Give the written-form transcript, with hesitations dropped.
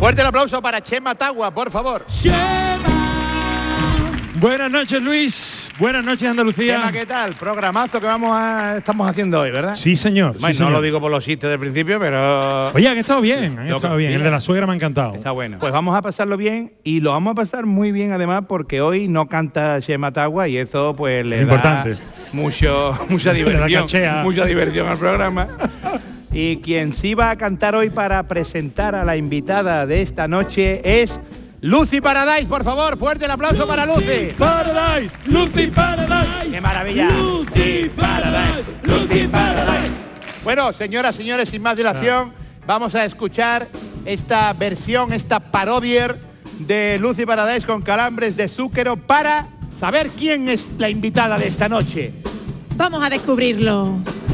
Fuerte el aplauso para Chema Tagua, por favor. Buenas noches, Luis. Buenas noches, Andalucía. Chema, ¿qué tal? Programazo que estamos haciendo hoy, ¿verdad? Sí, señor. Bueno, sí, señor. No lo digo por los chistes del principio, pero... Oye, han estado bien, El de la suegra me ha encantado. Está bueno. Pues vamos a pasarlo bien y lo vamos a pasar muy bien además porque hoy no canta Chema Tagua y eso pues le da mucha diversión al programa. Y quien sí va a cantar hoy para presentar a la invitada de esta noche es Lucy Paradise, por favor, fuerte el aplauso para Lucy. Paradise, Lucy Paradise. ¡Qué maravilla! Lucy Paradise, Lucy Paradise. Bueno, señoras, señores, sin más dilación, vamos a escuchar esta versión, esta parodia de Lucy Paradise con Calambres de Zúquero para saber quién es la invitada de esta noche. Vamos a descubrirlo.